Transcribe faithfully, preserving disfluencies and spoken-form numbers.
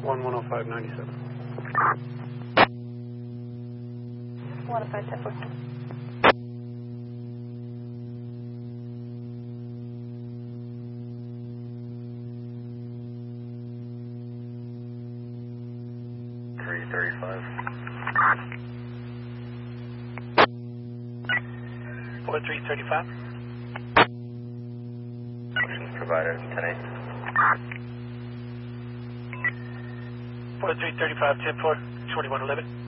one one oh five ninety-seven. one oh five ten four. three thirty-five. four three thirty-five. Motions provided, ten eight. four three thirty-five, ten four, twenty-one eleven.